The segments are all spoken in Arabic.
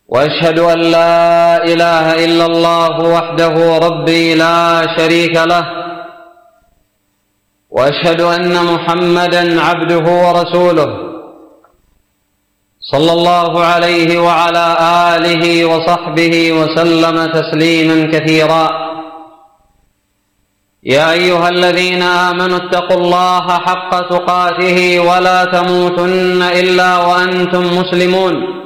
وأشهد أن لا إله إلا الله وحده ربي لا شريك له، وأشهد أن محمدًا عبده ورسوله صلى الله عليه وعلى آله وصحبه وسلم تسليمًا كثيرًا. يا أيها الذين آمنوا اتقوا الله حق تقاته ولا تموتن إلا وأنتم مسلمون.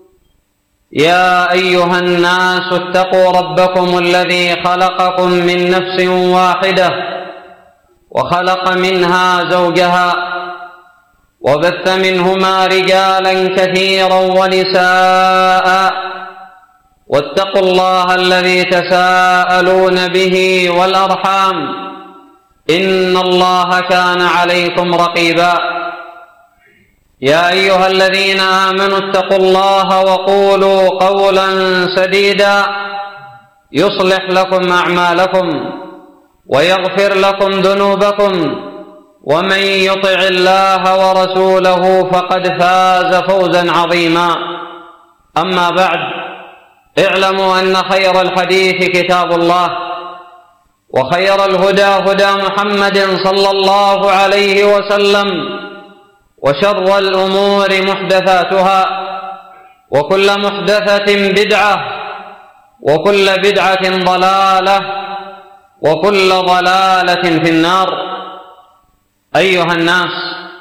يا أيها الناس اتقوا ربكم الذي خلقكم من نفس واحدة وخلق منها زوجها وبث منهما رجالا كثيرا ونساء، واتقوا الله الذي تساءلون به والأرحام إن الله كان عليكم رقيبا. يا أيها الذين آمنوا اتقوا الله وقولوا قولا سديدا يصلح لكم أعمالكم ويغفر لكم ذنوبكم، ومن يطع الله ورسوله فقد فاز فوزا عظيما. أما بعد، اعلموا أن خير الحديث كتاب الله، وخير الهدى هدى محمد صلى الله عليه وسلم، وشر الأمور محدثاتها، وكل محدثة بدعة، وكل بدعة ضلالة، وكل ضلالة في النار. أيها الناس،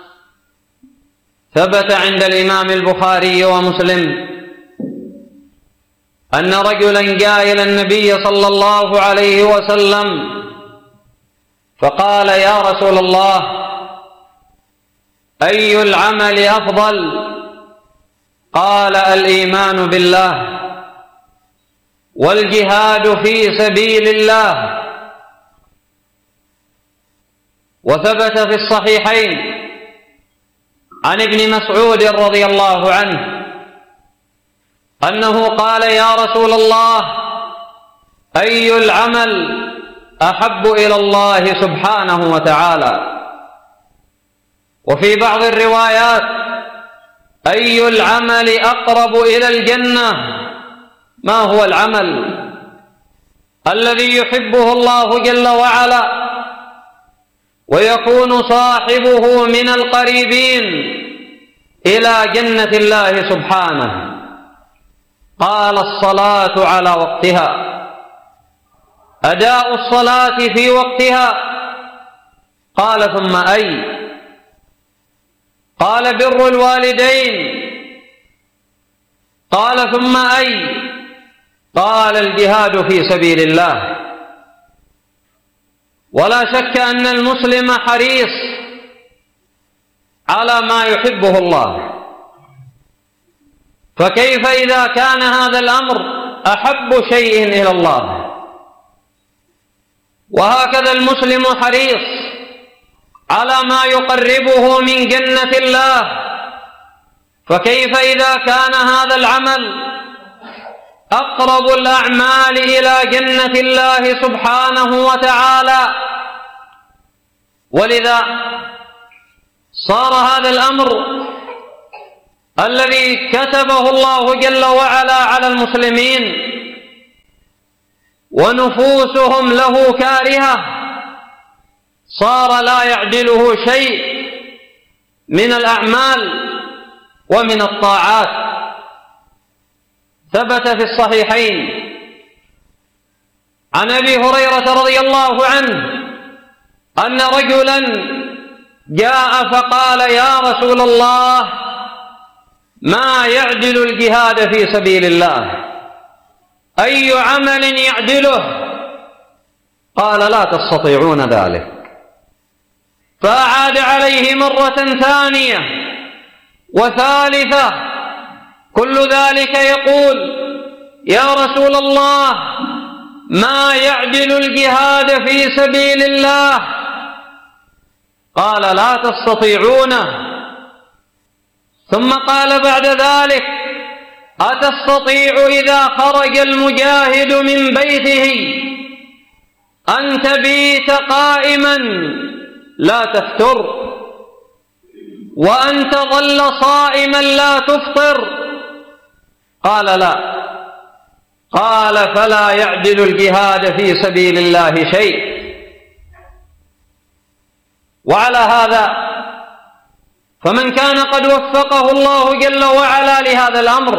ثبت عند الإمام البخاري ومسلم أن رجلا جاء إلى النبي صلى الله عليه وسلم فقال: يا رسول الله، أي العمل أفضل؟ قال: الإيمان بالله والجهاد في سبيل الله. وثبت في الصحيحين عن ابن مسعود رضي الله عنه أنه قال: يا رسول الله، أي العمل أحب إلى الله سبحانه وتعالى؟ وفي بعض الروايات: أي العمل أقرب إلى الجنة؟ ما هو العمل الذي يحبه الله جل وعلا ويكون صاحبه من القريبين إلى جنة الله سبحانه؟ قال: الصلاة على وقتها، أداء الصلاة في وقتها. قال: ثم أي؟ قال: بر الوالدين. قال: ثم أي؟ قال: الجهاد في سبيل الله. ولا شك أن المسلم حريص على ما يحبه الله، فكيف إذا كان هذا الأمر أحب شيء إلى الله؟ وهكذا المسلم حريص على ما يقربه من جنة الله، فكيف إذا كان هذا العمل أقرب الأعمال إلى جنة الله سبحانه وتعالى؟ ولذا صار هذا الأمر الذي كتبه الله جل وعلا على المسلمين ونفوسهم له كارهة، صار لا يعدله شيء من الأعمال ومن الطاعات. ثبت في الصحيحين عن أبي هريرة رضي الله عنه أن رجلا جاء فقال: يا رسول الله، ما يعدل الجهاد في سبيل الله؟ أي عمل يعدله؟ قال: لا تستطيعون ذلك. فأعاد عليه مرة ثانية وثالثة، كل ذلك يقول: يا رسول الله، ما يعدل الجهاد في سبيل الله؟ قال: لا تستطيعونه. ثم قال بعد ذلك: أتستطيع إذا خرج المجاهد من بيته أن تبيت قائما لا تفتر، وأن تظل صائما لا تفطر؟ قال: لا. قال: فلا يعدل الجهاد في سبيل الله شيء. وعلى هذا فمن كان قد وفقه الله جل وعلا لهذا الأمر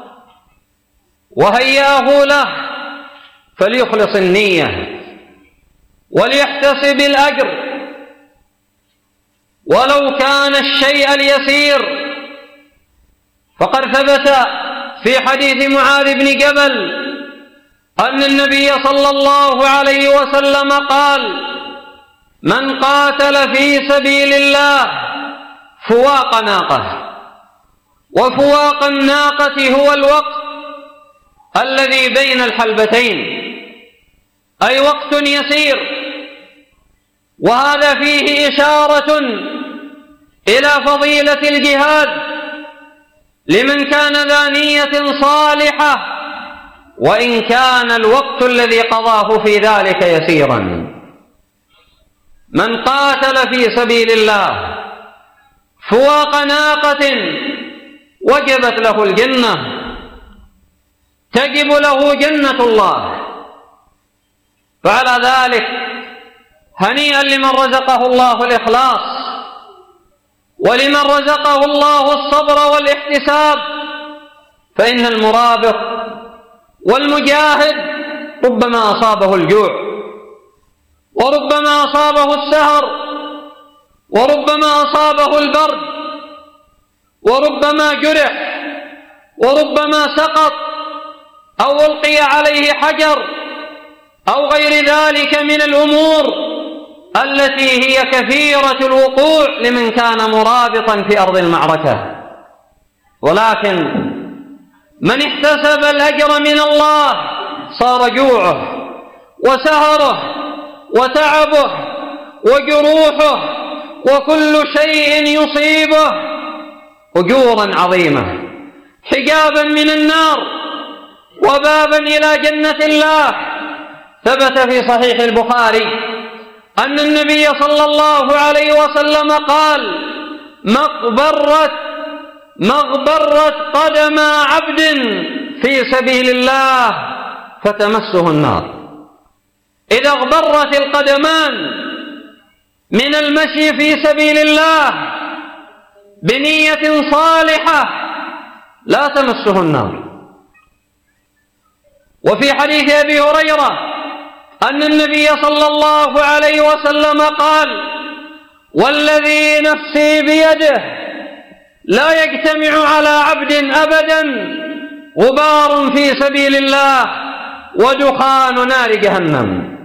وهياه له فليخلص النية وليحتسب الأجر ولو كان الشيء اليسير. فقد ثبت في حديث معاذ بن جبل أن النبي صلى الله عليه وسلم قال: من قاتل في سبيل الله فواق ناقة. وفواق الناقة هو الوقت الذي بين الحلبتين، أي وقت يسير. وهذا فيه إشارة إلى فضيلة الجهاد لمن كان ذا نية صالحة، وإن كان الوقت الذي قضاه في ذلك يسيرا. من قاتل في سبيل الله فواق ناقة وجبت له الجنة، تجب له جنة الله. فعلى ذلك هنيئا لمن رزقه الله الإخلاص، ولمن رزقه الله الصبر والاحتساب. فإن المرابط والمجاهد ربما أصابه الجوع، وربما أصابه السهر، وربما أصابه البرد، وربما جرح، وربما سقط أو ألقي عليه حجر أو غير ذلك من الأمور التي هي كثيرة الوقوع لمن كان مرابطا في أرض المعركة. ولكن من احتسب الأجر من الله صار جوعه وسهره وتعبه وجروحه وكل شيء يصيبه أجورا عظيمة، حجابا من النار وبابا إلى جنة الله. ثبت في صحيح البخاري أن النبي صلى الله عليه وسلم قال: مغبرة قدم عبد في سبيل الله فتمسه النار. إذا اغبرت القدمان من المشي في سبيل الله بنية صالحة لا تمسه النار. وفي حديث أبي هريرة أن النبي صلى الله عليه وسلم قال: والذي نفسي بيده لا يجتمع على عبد أبدا غبار في سبيل الله ودخان نار جهنم.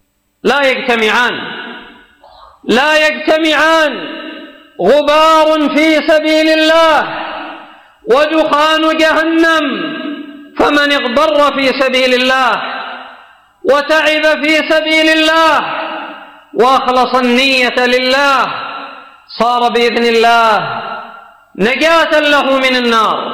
لا يجتمعان غبار في سبيل الله ودخان جهنم. فمن اغبر في سبيل الله وتعب في سبيل الله وأخلص النية لله صار بإذن الله نجاة له من النار،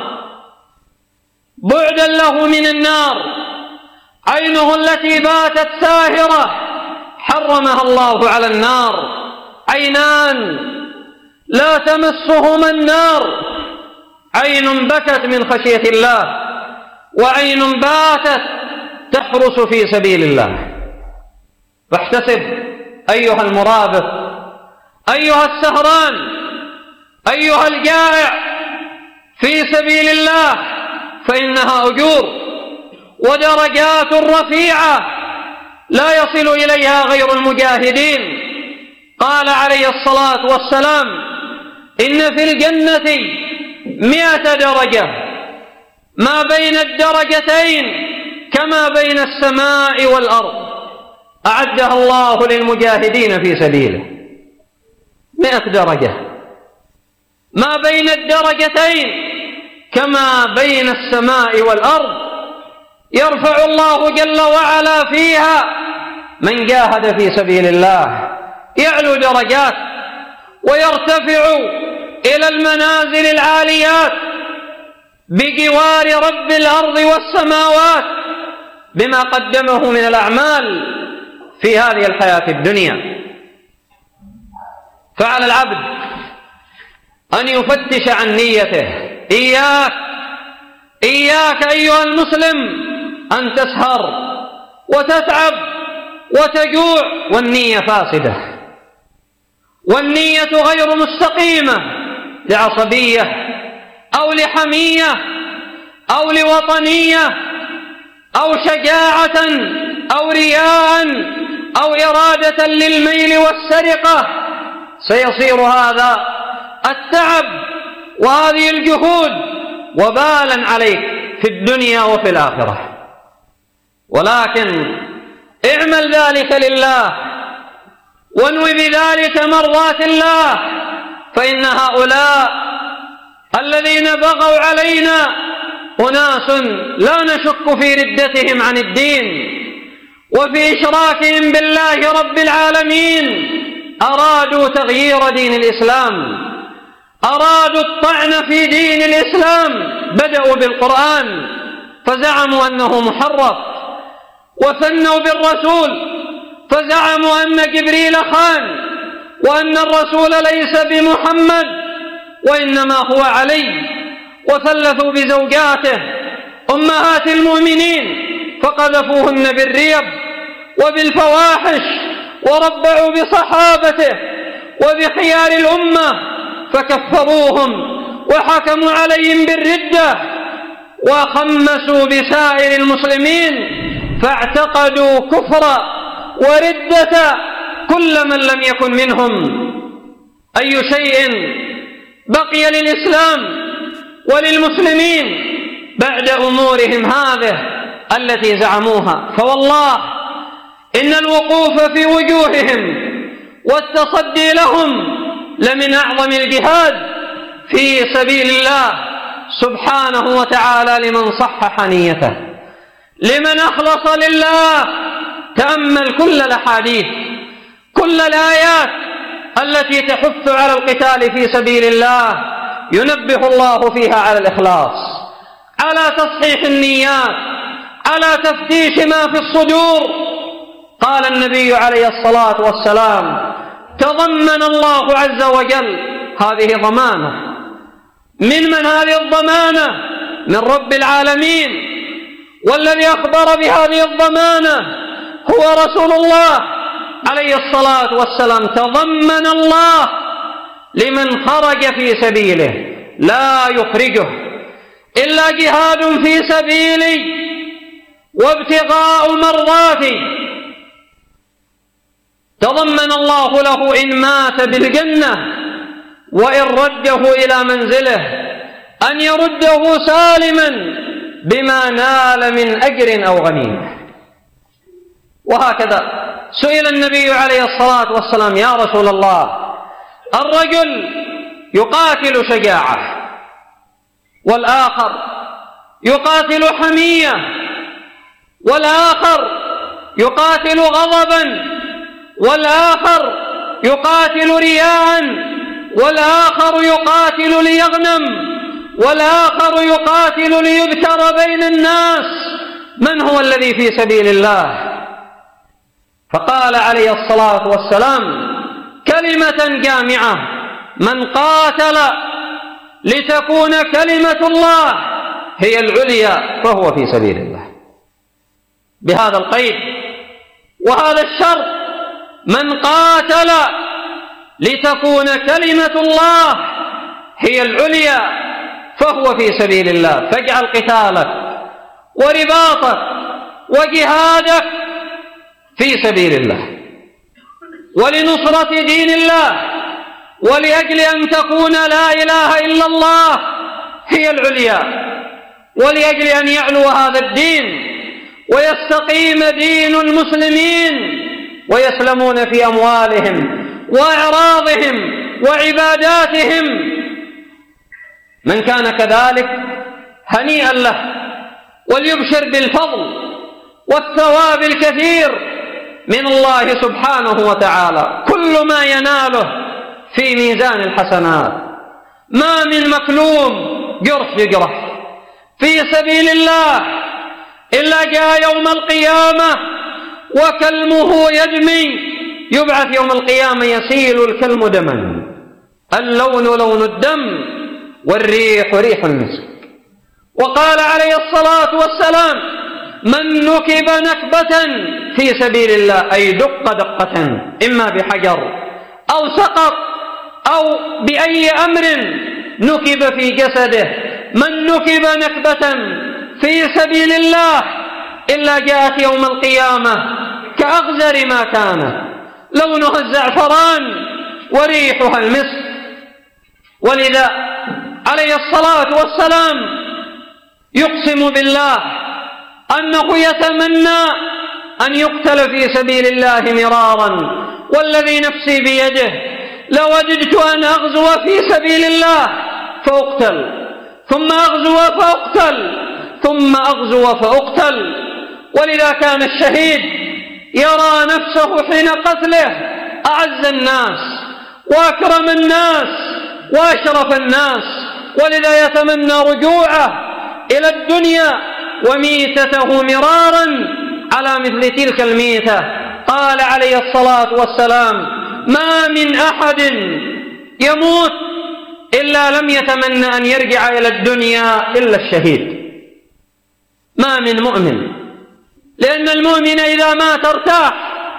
بعدا له من النار. عينه التي باتت ساهرة حرمها الله على النار. عينان لا تمسهما النار، عين بكت من خشية الله، وعين باتت تحرس في سبيل الله. فاحتسب أيها المرابط، أيها السهران، أيها الجائع في سبيل الله، فإنها أجور ودرجات رفيعة لا يصل إليها غير المجاهدين. قال عليه الصلاة والسلام: إن في الجنة 100 درجة، ما بين الدرجتين كما بين السماء والأرض، أعدها الله للمجاهدين في سبيله. 100 درجة ما بين الدرجتين كما بين السماء والأرض، يرفع الله جل وعلا فيها من جاهد في سبيل الله، يعلو درجات ويرتفع إلى المنازل العاليات بجوار رب الأرض والسماوات بما قدمه من الأعمال في هذه الحياة الدنيا. فعلى العبد أن يفتش عن نيته. إياك أيها المسلم أن تسهر وتتعب وتجوع والنية فاسدة، والنية غير مستقيمة لعصبية أو لحمية أو لوطنية أو شجاعة أو رياء أو إرادة للميل والسرقة. سيصير هذا التعب وهذه الجهود وبالا عليك في الدنيا وفي الآخرة. ولكن اعمل ذلك لله وانوي بذلك مرضاة الله، فإن هؤلاء الذين بغوا علينا أناس لا نشك في ردتهم عن الدين وفي إشراكهم بالله رب العالمين. أرادوا تغيير دين الإسلام، أرادوا الطعن في دين الإسلام. بدأوا بالقرآن فزعموا أنه محرف، وثنوا بالرسول فزعموا أن جبريل خان، وأن الرسول ليس بمحمد وإنما هو علي، وثلثوا بزوجاته أمهات المؤمنين فقذفوهن بالريب وبالفواحش، وربعوا بصحابته وبخيار الأمة فكفروهم وحكموا عليهم بالردة، وخمسوا بسائر المسلمين فاعتقدوا كفر وردة كل من لم يكن منهم. أي شيء بقي للإسلام وللمسلمين بعد أمورهم هذه التي زعموها؟ فوالله إن الوقوف في وجوههم والتصدي لهم لمن أعظم الجهاد في سبيل الله سبحانه وتعالى لمن صحح نيته، لمن أخلص لله. تأمل كل الأحاديث، كل الآيات التي تحث على القتال في سبيل الله، ينبه الله فيها على الإخلاص، على تصحيح النيات، على تفتيش ما في الصدور. قال النبي عليه الصلاة والسلام: تضمن الله عز وجل هذه ضمانة. من هذه الضمانة؟ من رب العالمين، والذي أخبر بهذه الضمانة هو رسول الله عليه الصلاة والسلام. تضمن الله لمن خرج في سبيله لا يخرجه إلا جهاد في سبيلي وابتغاء مرضاتي. تضمن الله له إن مات بالجنة، وإن رده إلى منزله أن يرده سالما بما نال من أجر أو غنيمة. وهكذا سئل النبي عليه الصلاة والسلام: يا رسول الله، الرجل يقاتل شجاعة، والآخر يقاتل حمية، والآخر يقاتل غضبا، والآخر يقاتل رياء، والآخر يقاتل ليغنم، والآخر يقاتل ليذكر بين الناس. من هو الذي في سبيل الله؟ فقال عليه الصلاة والسلام كلمة جامعة: من قاتل لتكون كلمة الله هي العليا فهو في سبيل الله. بهذا القيد وهذا الشرط: من قاتل لتكون كلمة الله هي العليا فهو في سبيل الله. فاجعل قتالك ورباطك وجهادك في سبيل الله ولنصرة دين الله، ولأجل أن تكون لا إله إلا الله هي العليا، ولأجل أن يعلو هذا الدين ويستقيم دين المسلمين ويسلمون في أموالهم وأعراضهم وعباداتهم. من كان كذلك هنيئا له، وليبشر بالفضل والثواب الكثير من الله سبحانه وتعالى. كل ما يناله في ميزان الحسنات. ما من مكلوم جرح يجرح في سبيل الله إلا جاء يوم القيامة وكلمه يدمي، يبعث يوم القيامة يسيل الكلم دما، اللون لون الدم والريح ريح المسك. وقال عليه الصلاة والسلام: من نكب نكبة في سبيل الله أي دق دقة إما بحجر أو سقط أو بأي أمر نكب في جسده، من نكب نكبة في سبيل الله إلا جاءت يوم القيامة كأغزر ما كان، لونها الزعفران وريحها المسك. ولذا عليه الصلاة والسلام يقسم بالله أنه يتمنى أن يقتل في سبيل الله مرارا، والذي نفسي بيده لوددت أن أغزو في سبيل الله فأقتل، ثم أغزو فأقتل، ثم أغزو فأقتل. ولذا كان الشهيد يرى نفسه حين قتله أعز الناس وأكرم الناس وأشرف الناس، ولذا يتمنى رجوعه إلى الدنيا وميتته مرارا على مثل تلك الميتة. قال عليه الصلاة والسلام: ما من أحد يموت إلا لم يتمنى أن يرجع إلى الدنيا إلا الشهيد. ما من مؤمن، لأن المؤمن إذا مات ارتاح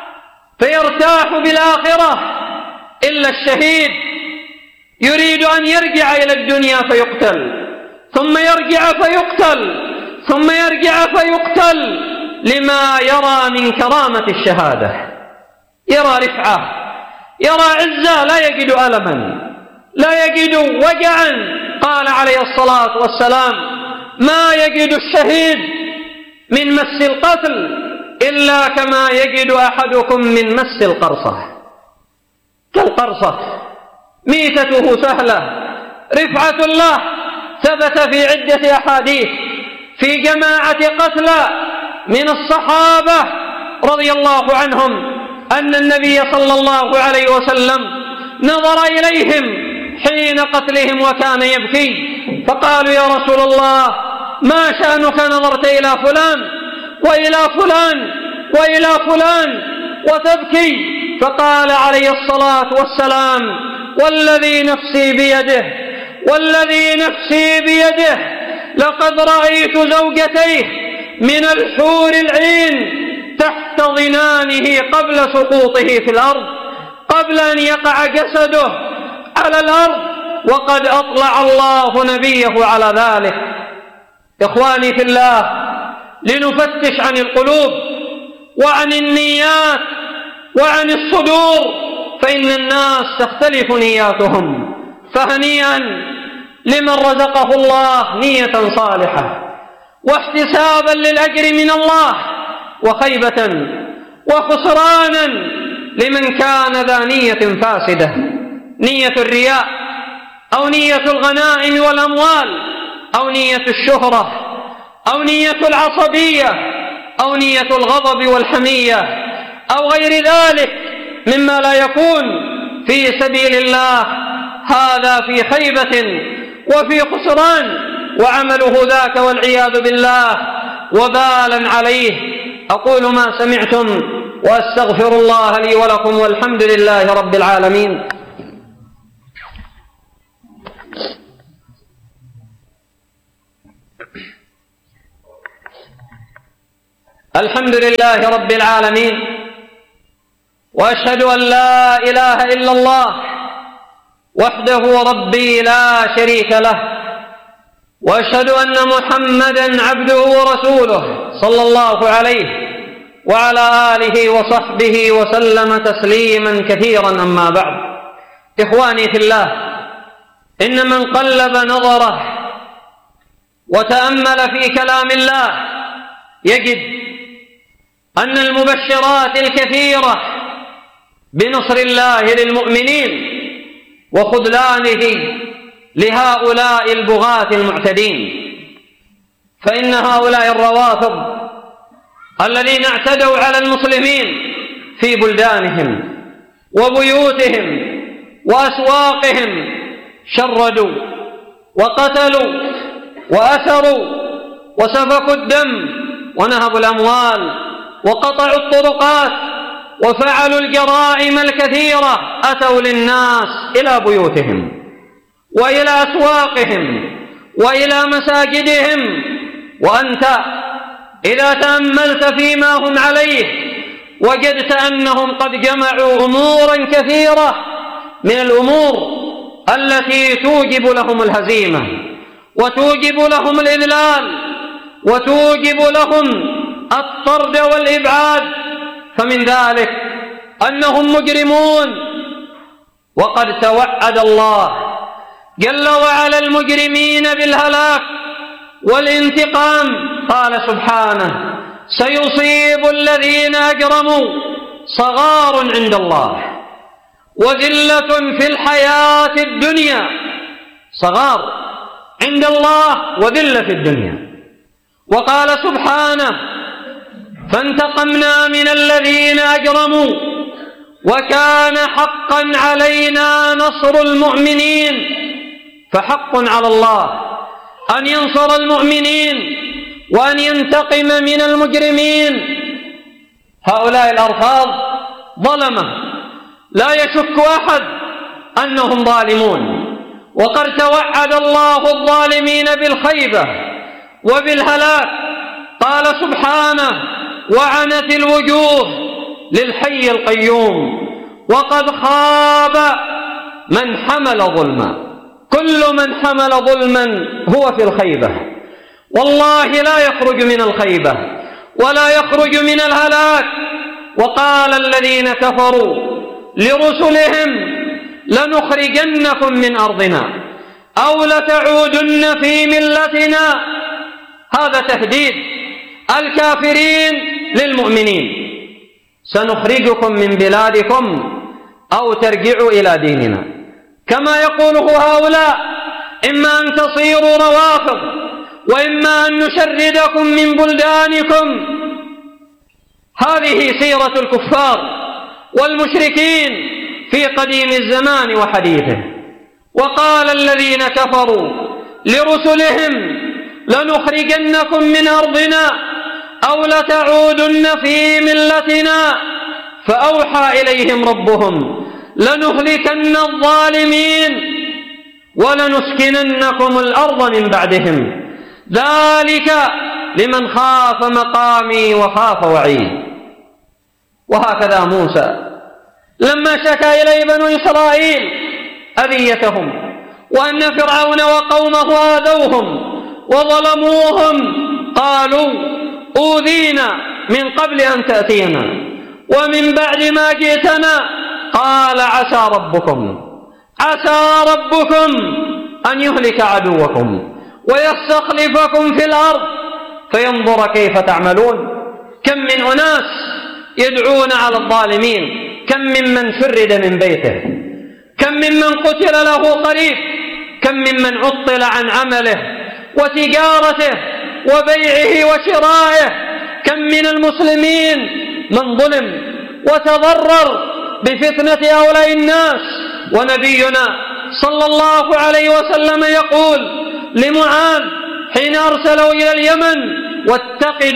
فيرتاح بالآخرة، إلا الشهيد يريد أن يرجع إلى الدنيا فيقتل، ثم يرجع فيقتل، ثم يرجع فيقتل، لما يرى من كرامة الشهادة، يرى رفعة، يرى عزة، لا يجد ألما، لا يجد وجعا. قال عليه الصلاة والسلام: ما يجد الشهيد من مس القتل إلا كما يجد أحدكم من مس القرصة. كالقرصة ميتته سهلة، رفعة الله. ثبت في عدة أحاديث في جماعة قتلى من الصحابة رضي الله عنهم أن النبي صلى الله عليه وسلم نظر إليهم حين قتلهم وكان يبكي، فقالوا: يا رسول الله، ما شأنك نظرت إلى فلان وإلى فلان وإلى فلان وتبكي؟ فقال عليه الصلاة والسلام: والذي نفسي بيده، والذي نفسي بيده، لقد رأيت زوجتيه من الحور العين تحت ضنانه قبل سقوطه في الأرض، قبل أن يقع جسده على الأرض، وقد أطلع الله نبيه على ذلك. إخواني في الله، لنفتش عن القلوب وعن النيات وعن الصدور، فإن الناس تختلف نياتهم. فهنيئا لمن رزقه الله نية صالحة واحتسابا للأجر من الله، وخيبة وخسرانا لمن كان ذا نية فاسدة، نية الرياء أو نية الغنائم والأموال أو نية الشهرة أو نية العصبية أو نية الغضب والحمية أو غير ذلك مما لا يكون في سبيل الله. هذا في خيبة وفي خسران، وعمله ذاك والعياذ بالله وبالا عليه. أقول ما سمعتم وأستغفر الله لي ولكم، والحمد لله رب العالمين. الحمد لله رب العالمين، وأشهد أن لا إله إلا الله وحده ربي لا شريك له، وأشهد أن محمدًا عبده ورسوله صلى الله عليه وعلى آله وصحبه وسلم تسليما كثيرا. أما بعد، إخواني في الله، إن من قلب نظره وتأمل في كلام الله يجد أن المبشرات الكثيرة بنصر الله للمؤمنين وخذلانه لهؤلاء البغاة المعتدين. فإن هؤلاء الروافض الذين اعتدوا على المسلمين في بلدانهم وبيوتهم وأسواقهم شردوا وقتلوا وأسروا وسفكوا الدم ونهبوا الأموال وقطعوا الطرقات وفعلوا الجرائم الكثيرة. أتوا للناس إلى بيوتهم وإلى أسواقهم وإلى مساجدهم، وأنت إذا تأملت فيما هم عليه وجدت أنهم قد جمعوا أمورا كثيرة من الأمور التي توجب لهم الهزيمة وتوجب لهم الإذلال وتوجب لهم الطرد والإبعاد. فمن ذلك أنهم مجرمون، وقد توعد الله جل وعلا المجرمين بالهلاك والانتقام. قال سبحانه: سيصيب الذين أجرموا صغار عند الله وذلة في الحياة الدنيا. صغار عند الله وذلة في الدنيا. وقال سبحانه: فانتقمنا من الذين أجرموا وكان حقا علينا نصر المؤمنين. فحق على الله أن ينصر المؤمنين وأن ينتقم من المجرمين. هؤلاء الأرفاض ظلمة لا يشك أحد أنهم ظالمون، وقد توعد الله الظالمين بالخيبة وبالهلاك. قال سبحانه: وعنت الوجوه للحي القيوم وقد خاب من حمل ظلما. كل من حمل ظلما هو في الخيبة، والله لا يخرج من الخيبة ولا يخرج من الهلاك. وقال الذين كفروا لرسلهم: لنخرجنكم من أرضنا أو لتعودن في ملتنا. هذا تهديد الكافرين للمؤمنين: سنخرجكم من بلادكم أو ترجعوا إلى ديننا. كما يقوله هؤلاء: إما أن تصيروا روافض وإما أن نشردكم من بلدانكم. هذه سيرة الكفار والمشركين في قديم الزمان وحديثه. وقال الذين كفروا لرسلهم: لنخرجنكم من أرضنا أو لتعودن في ملتنا. فأوحى إليهم ربهم: لنهلكن الظالمين ولنسكننكم الأرض من بعدهم، ذلك لمن خاف مقامي وخاف وعيد. وهكذا موسى لما شكى إليه بنو إسرائيل أذيتهم وأن فرعون وقومه آذوهم وظلموهم، قالوا: أوذينا من قبل أن تأتينا ومن بعد ما جئتنا. قال: عسى ربكم أن يهلك عدوكم ويستخلفكم في الأرض فينظر كيف تعملون. كم من أناس يدعون على الظالمين، كم ممن شرد من بيته، كم ممن قتل له قريب، كم ممن عطل عن عمله وتجارته وبيعه وشرائه. كم من المسلمين من ظلم وتضرر بفتنة هؤلاء الناس. ونبينا صلى الله عليه وسلم يقول لمعاذ حين أرسله إلى اليمن: واتق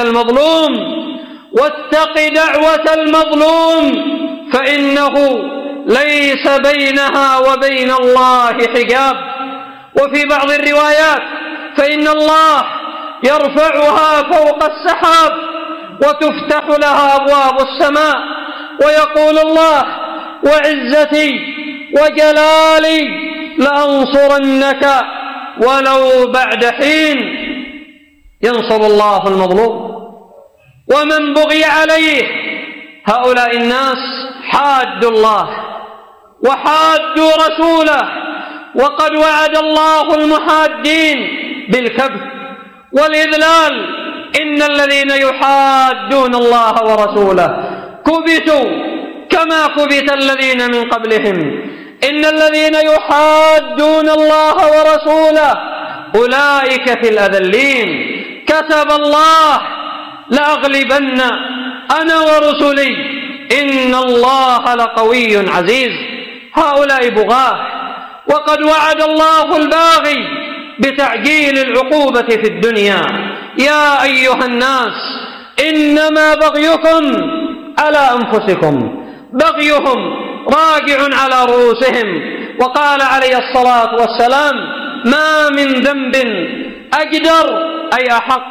دعوة المظلوم فإنه ليس بينها وبين الله حجاب. وفي بعض الروايات: فإن الله يرفعها فوق السحاب وتفتح لها أبواب السماء ويقول الله: وعزتي وجلالي لأنصرنك ولو بعد حين. ينصر الله المظلوم ومن بغي عليه. هؤلاء الناس حادوا الله وحادوا رسوله، وقد وعد الله المحادين بالكبت والإذلال: إن الذين يحادون الله ورسوله كبتوا كما كبت الذين من قبلهم. إن الذين يحادون الله ورسوله أولئك في الأذلين. كتب الله: لأغلبن أنا ورسلي إن الله لقوي عزيز. هؤلاء بغاة، وقد وعد الله الباغي بتعجيل العقوبة في الدنيا. يا أيها الناس إنما بغيكم على أنفسكم، بغيهم راجع على رؤوسهم. وقال عليه الصلاة والسلام: ما من ذنب أجدر أي أحق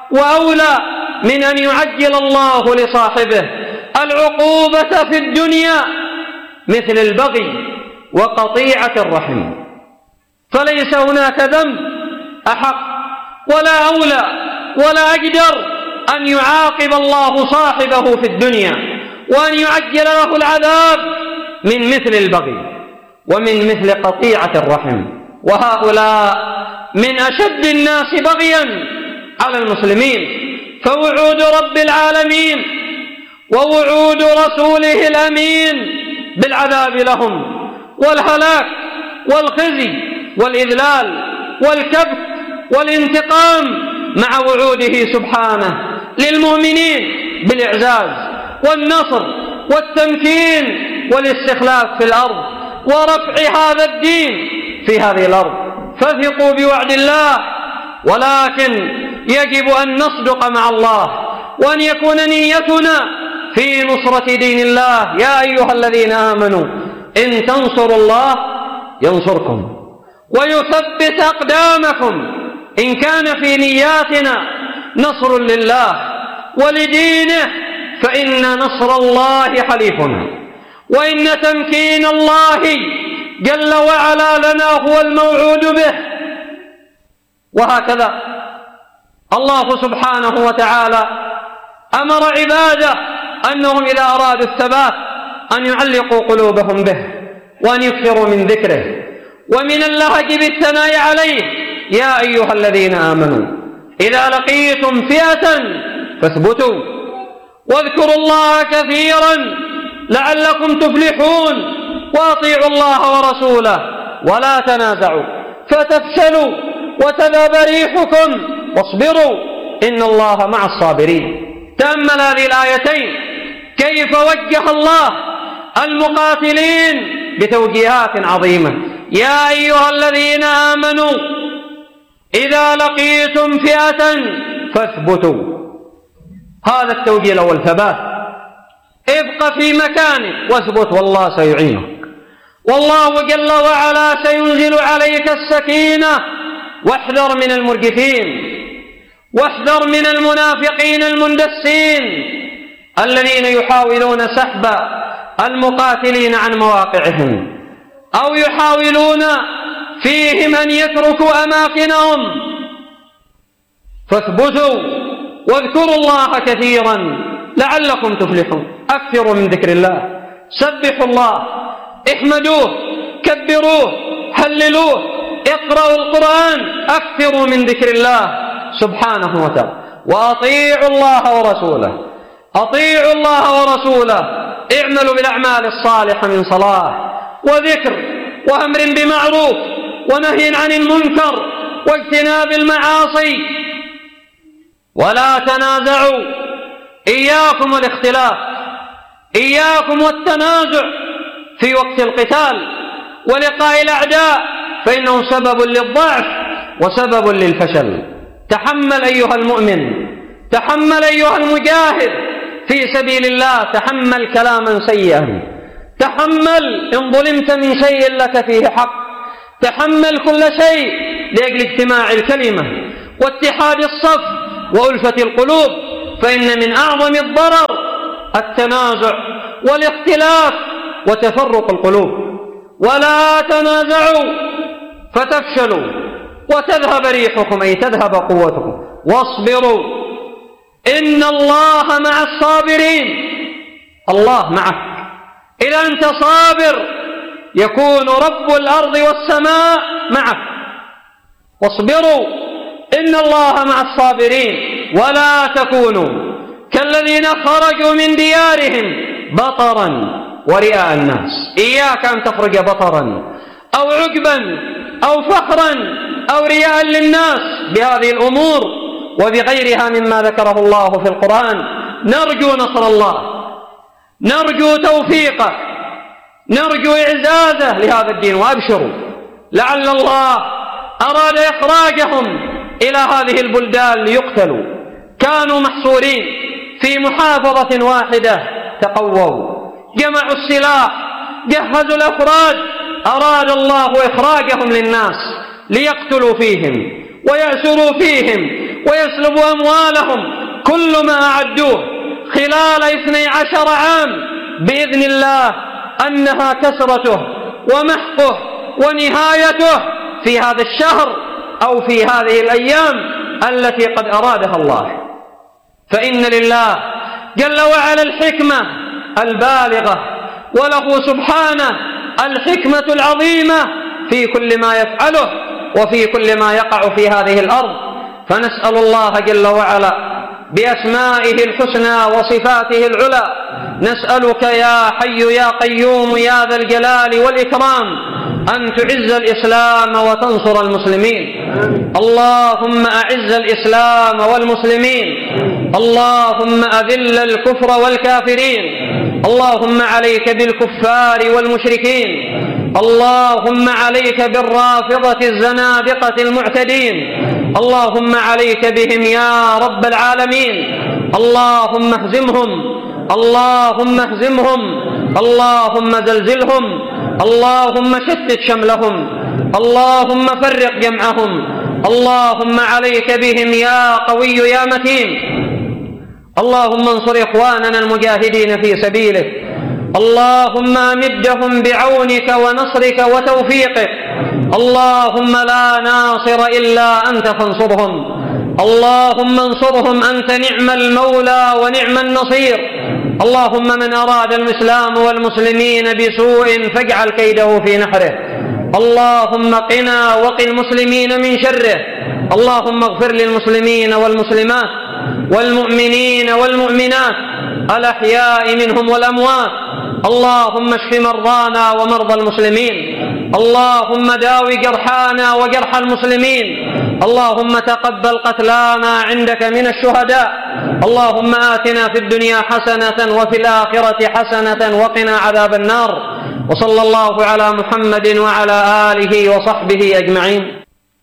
وأولى من أن يعجل الله لصاحبه العقوبة في الدنيا مثل البغي وقطيعة الرحم. فليس هناك ذنب أحق ولا أولى ولا أقدر أن يعاقب الله صاحبه في الدنيا وأن يعجل له العذاب من مثل البغي ومن مثل قطيعة الرحم. وهؤلاء من أشد الناس بغيا على المسلمين. فوعود رب العالمين ووعود رسوله الأمين بالعذاب لهم والهلاك والخزي والإذلال والكبت والانتقام مع وعوده سبحانه للمؤمنين بالإعزاز والنصر والتمكين والاستخلاف في الأرض ورفع هذا الدين في هذه الأرض. فثقوا بوعد الله، ولكن يجب أن نصدق مع الله وأن يكون نيتنا في نصرة دين الله. يا أيها الذين آمنوا إن تنصروا الله ينصركم ويثبت أقدامكم. إن كان في نياتنا نصر لله ولدينه فإن نصر الله حليفنا، وإن تمكين الله جل وعلا لنا هو الموعود به. وهكذا الله سبحانه وتعالى أمر عباده أنهم إذا أرادوا الثبات أن يعلقوا قلوبهم به وأن يكثروا من ذكره ومن اللهج بالثناء عليه. يا أيها الذين آمنوا إذا لقيتم فئة فاثبتوا واذكروا الله كثيرا لعلكم تفلحون وأطيعوا الله ورسوله ولا تنازعوا فتفشلوا وتذهب ريحكم واصبروا إن الله مع الصابرين. تأمل هذه الآيتين كيف وجه الله المقاتلين بتوجيهات عظيمة. يا أيها الذين آمنوا إذا لقيتم فئة فاثبتوا. هذا التوجيه الأول ثبات. ابق في مكانك واثبت والله سيعينك، والله جل وعلا سينزل عليك السكينة. واحذر من المرجفين واحذر من المنافقين المندسين الذين يحاولون سحب المقاتلين عن مواقعهم أو يحاولون فيهم أن يتركوا أماكنهم. فاثبتوا واذكروا الله كثيرا لعلكم تفلحون. أكثروا من ذكر الله، سبحوا الله، احمدوه، كبروه، هللوه، اقرأوا القرآن، أكثروا من ذكر الله سبحانه وتعالى. وأطيعوا الله ورسوله، أطيعوا الله ورسوله. اعملوا بالأعمال الصالحة من صلاة وذكر وأمر بمعروف ونهي عن المنكر واجتناب المعاصي. ولا تنازعوا، إياكم والاختلاف، إياكم والتنازع في وقت القتال ولقاء الأعداء، فإنه سبب للضعف وسبب للفشل. تحمل أيها المؤمن، تحمل أيها المجاهد في سبيل الله، تحمل كلاما سيئا، تحمل إن ظلمت من شيء لك فيه حق، تحمل كل شيء لأجل اجتماع الكلمة واتحاد الصف وألفة القلوب. فإن من أعظم الضرر التنازع والاختلاف وتفرق القلوب. ولا تنازعوا فتفشلوا وتذهب ريحكم، أي تذهب قوتكم. واصبروا إن الله مع الصابرين. الله معك. إذا أنت صابر يكون رب الأرض والسماء معك. واصبروا إن الله مع الصابرين. ولا تكونوا كالذين خرجوا من ديارهم بطرا ورئاء الناس. إياك أن تخرج بطرا أو عجبا أو فخرا أو رياء للناس بهذه الأمور وبغيرها مما ذكره الله في القرآن. نرجو نصر الله، نرجو توفيقه، نرجو إعزازه لهذا الدين. وأبشروا لعل الله أراد إخراجهم إلى هذه البلدان ليقتلوا. كانوا محصورين في محافظة واحدة، تقووا، جمعوا السلاح، جهزوا الأفراد. أراد الله إخراجهم للناس ليقتلوا فيهم ويأسروا فيهم ويسلب أموالهم كل ما أعدوه خلال 12 عام بإذن الله أنها كسرته ومحقه ونهايته في هذا الشهر أو في هذه الأيام التي قد أرادها الله. فإن لله جل وعلا الحكمة البالغة، وله سبحانه الحكمة العظيمة في كل ما يفعله وفي كل ما يقع في هذه الأرض. فنسأل الله جل وعلا بأسمائه الحسنى وصفاته العلى، نسألك يا حي يا قيوم يا ذا الجلال والإكرام أن تعز الإسلام وتنصر المسلمين. اللهم أعز الإسلام والمسلمين، اللهم أذل الكفر والكافرين، اللهم عليك بالكفار والمشركين، اللهم عليك بالرافضة الزنادقة المعتدين، اللهم عليك بهم يا رب العالمين. اللهم اهزمهم، اللهم اهزمهم، اللهم زلزلهم، اللهم شتت شملهم، اللهم فرق جمعهم، اللهم عليك بهم يا قوي يا متين. اللهم انصر إخواننا المجاهدين في سبيلك، اللهم أمدهم بعونك ونصرك وتوفيقك، اللهم لا ناصر إلا أنت فانصرهم، اللهم انصرهم أنت نعم المولى ونعم النصير. اللهم من أراد الإسلام والمسلمين بسوء فاجعل كيده في نحره، اللهم قنا وقِ المسلمين من شره. اللهم اغفر للمسلمين والمسلمات والمؤمنين والمؤمنات الأحياء منهم والأموات. اللهم اشف مرضانا ومرضى المسلمين، اللهم داوي جرحانا وجرح المسلمين، اللهم تقبل قتلانا عندك من الشهداء. اللهم آتنا في الدنيا حسنة وفي الآخرة حسنة وقنا عذاب النار. وصلى الله على محمد وعلى آله وصحبه أجمعين.